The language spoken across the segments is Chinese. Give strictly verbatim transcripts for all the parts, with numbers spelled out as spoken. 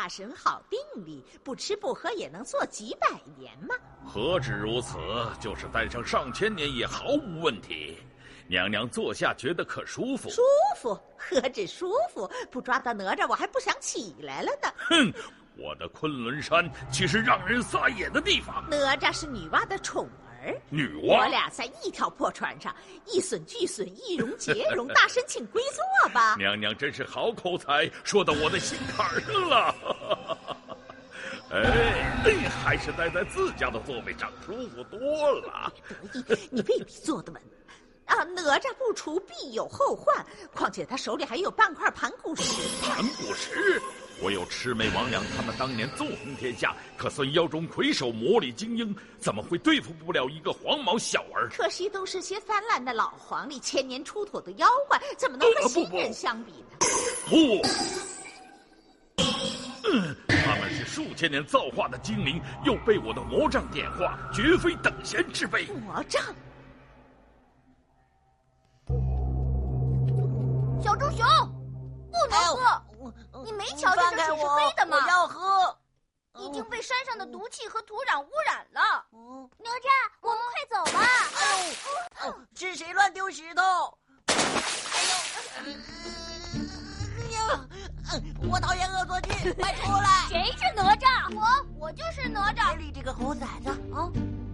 大神好定力，不吃不喝也能做几百年嘛。 何止如此，就是待上上千年也毫无问题。娘娘坐下，觉得可舒服？ 舒服？何止舒服？不抓到哪吒，我还不想起来了呢。 哼！我的昆仑山岂是让人撒野的地方？ 哪吒是女娲的宠儿， 女娲， 我俩在一条破船上，一损俱损，一荣皆荣。大神请归坐吧。 娘娘真是好口才，说到我的心坎儿上了。哎，还是待在自家的座位上舒服多了。 得意，你未必坐得稳。啊，哪吒不除必有后患，况且他手里还有半块盘古石。 盘古石？我有魑魅魍魉，他们当年纵横天下，可算妖中魁首，魔里精英，怎么会对付不了一个黄毛小儿？ 可惜都是些泛滥的老黄历，千年出土的妖怪，怎么能和新人相比呢？ 不，嗯，他们是数千年造化的精灵，又被我的魔杖点化，绝非等闲之辈。 魔杖？ 小猪熊，不能喝！哎、你没瞧见这水是黑的吗？ 我要喝。 已经被山上的毒气和土壤污染了。 嗯、 哪吒，我们快走吧！ 哎呦，是谁乱丢石头？哎呦！哎呦！我讨厌恶作剧，快出来！ 谁是哪吒？我，我就是哪吒。 别理这个猴崽子啊！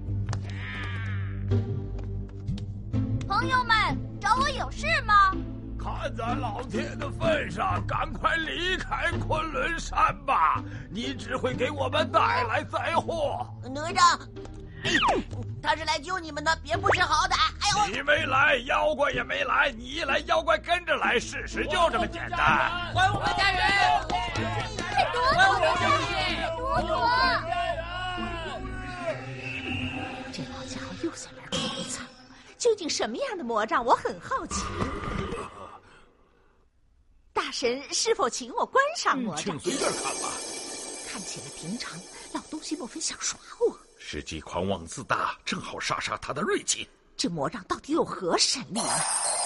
朋友们，找我有事吗？ 看在老天的份上，赶快离开昆仑山吧！你只会给我们带来灾祸。 哪吒，哎，他是来救你们的，别不识好歹！哎呦，你没来，妖怪也没来，你一来，妖怪跟着来，事实就这么简单。 还我们家人！ 快躲躲躲躲躲！ 这老家伙又在那儿哭惨，究竟什么样的魔杖？我很好奇。大神是否请我观赏魔杖？ 嗯、请随便看吧。 看起来平常，老东西莫非想耍我？ 时机狂妄自大，正好杀杀他的锐气。 这魔杖到底有何神力呢？